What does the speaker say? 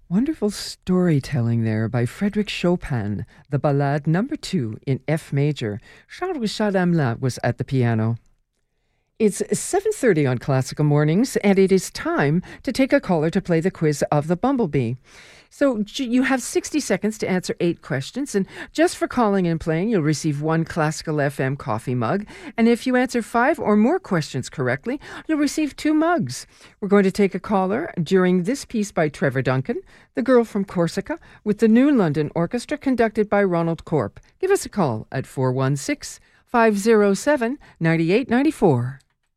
Wonderful storytelling there by Frédéric Chopin, the Ballade number 2 in F major. Charles Chalamla was at the piano. It's 7:30 on Classical Mornings, and it is time to take a caller to play the quiz of the Bumblebee. So you have 60 seconds to answer 8 questions, and just for calling and playing, you'll receive 1 Classical FM coffee mug. And if you answer 5 or more questions correctly, you'll receive 2 mugs. We're going to take a caller during this piece by Trevor Duncan, The Girl from Corsica, with the New London Orchestra conducted by Ronald Corp. Give us a call at 416-507-9894.